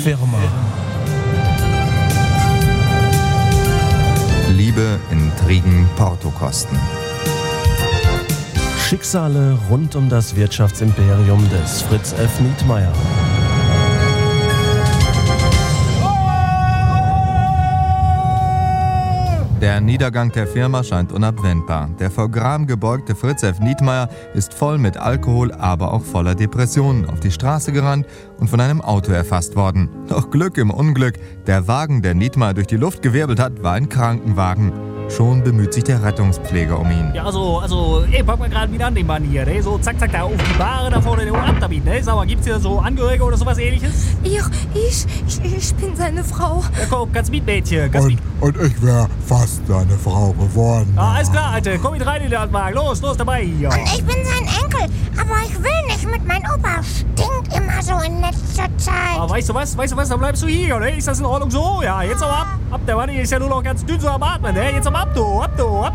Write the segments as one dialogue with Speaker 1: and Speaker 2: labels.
Speaker 1: Firma.
Speaker 2: Liebe, Intrigen, Portokosten.
Speaker 1: Schicksale rund um das Wirtschaftsimperium des Fritz F. Nietmeyer.
Speaker 2: Der Niedergang der Firma scheint unabwendbar. Der vor Gram gebeugte Fritz F. Nietmeyer ist voll mit Alkohol, aber auch voller Depressionen auf die Straße gerannt und von einem Auto erfasst worden. Doch Glück im Unglück, der Wagen, der Nietmeyer durch die Luft gewirbelt hat, war ein Krankenwagen. Schon bemüht sich der Rettungspfleger um ihn.
Speaker 3: Ja, ey, pack mal gerade wieder an den Mann hier, ne? So, zack, zack, da auf die Bahre, da vorne den ab damit, ne? Sag mal, gibt's hier so Angehörige oder sowas Ähnliches?
Speaker 4: Ich bin seine Frau.
Speaker 3: Ja, komm, ganz mit, Mädchen, ganz mit.
Speaker 5: Und ich wäre fast seine Frau geworden.
Speaker 3: Ah, alles klar, Alter, komm mit rein in den Wagen, los, dabei hier.
Speaker 4: Und ich bin sein Enkel, aber ich will nicht mit. Mein Opa stinkt immer so in letzter Zeit.
Speaker 3: Ah, weißt du was, dann bleibst du hier, ne? Ist das in Ordnung so? Ja, jetzt aber ab, der Mann hier ist ja nur noch ganz dünn so am Atmen, ne? Jetzt aber ab, du.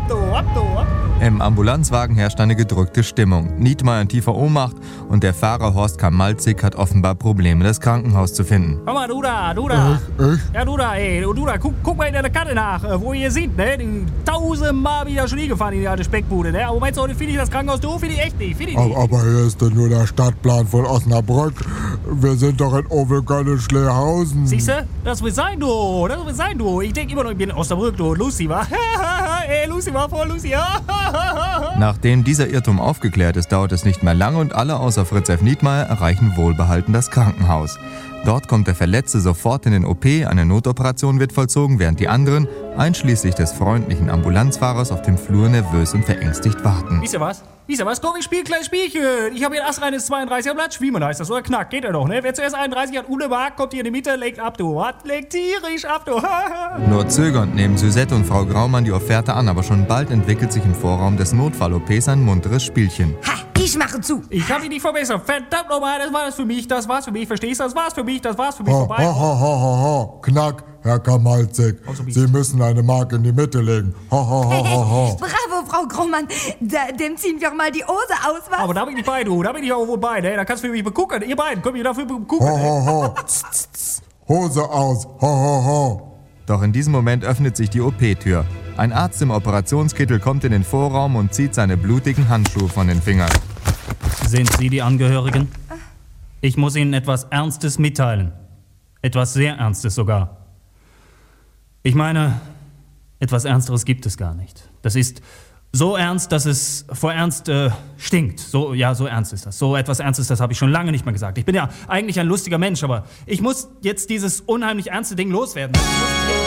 Speaker 2: Im Ambulanzwagen herrscht eine gedrückte Stimmung. Nietmeyer in tiefer Ohnmacht und der Fahrer Horst Kamalzig hat offenbar Probleme, das Krankenhaus zu finden.
Speaker 3: Komm mal, du da.
Speaker 5: Ich?
Speaker 3: Ja, du da, guck mal in der Karte nach, wo ihr seht, ne? 1000-mal wieder schon nie gefahren in die alte Speckbude, ne? Aber meinst du, finde ich das Krankenhaus doof? Finde ich echt nicht,
Speaker 5: Aber hier ist doch nur der Stadtplan von Osnabrück. Wir sind doch in Ovelköln-Schlehausen.
Speaker 3: Siehste? Das wird sein, du. Ich denke immer noch, ich bin in Osnabrück, du. Lucy, wa? Ey, Lucy war vor Lucy.
Speaker 2: Nachdem dieser Irrtum aufgeklärt ist, dauert es nicht mehr lange und alle außer Fritz F. Nietmeyer erreichen wohlbehalten das Krankenhaus. Dort kommt der Verletzte sofort in den OP, eine Notoperation wird vollzogen, während die anderen, einschließlich des freundlichen Ambulanzfahrers, auf dem Flur nervös und verängstigt warten.
Speaker 3: Wisst ihr was? Komm, ich spiel ein kleines Spielchen. Ich habe hier ein Astreines 32er Blatt, Schwiemann heißt das, oder Knack, geht ja doch, ne? Wer zuerst 31 hat, ohne Mark, kommt hier in die Mitte, legt ab, du. Legt tierisch ab, du.
Speaker 2: Nur zögernd nehmen Suzette und Frau Graumann die Offerte an, aber schon bald entwickelt sich im Vorraum des Notfall-OPs ein munteres Spielchen.
Speaker 4: Ha, ich mache zu.
Speaker 3: Ich hab ihn nicht verbessert. Verdammt nochmal, das war's für mich, verstehst du? Das war's für mich, vorbei.
Speaker 5: Knack, Herr Kamalzig. Sie müssen eine Mark in die Mitte legen.
Speaker 4: Bravo, Frau Graumann. Dem ziehen wir mal die Hose aus, was?
Speaker 3: Aber da bin ich bei, du. Da bin ich auch wohl bei, ne? Da kannst du für mich begucken. Ihr beiden, könnt ihr dafür begucken.
Speaker 5: Hose aus.
Speaker 2: Doch in diesem Moment öffnet sich die OP-Tür. Ein Arzt im Operationskittel kommt in den Vorraum und zieht seine blutigen Handschuhe von den Fingern.
Speaker 6: Sind Sie die Angehörigen? Ich muss Ihnen etwas Ernstes mitteilen. Etwas sehr Ernstes sogar. Ich meine, etwas Ernsteres gibt es gar nicht. Das ist so ernst, dass es vor Ernst stinkt. So ernst ist das. So etwas Ernstes, das habe ich schon lange nicht mehr gesagt. Ich bin ja eigentlich ein lustiger Mensch, aber ich muss jetzt dieses unheimlich ernste Ding loswerden.